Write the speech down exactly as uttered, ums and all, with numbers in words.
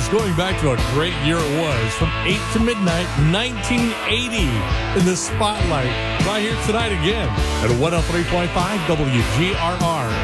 is going back to a great year it was, from eight to midnight, nineteen eighty, in the Spotlight, right here tonight again at one oh three point five W G R R.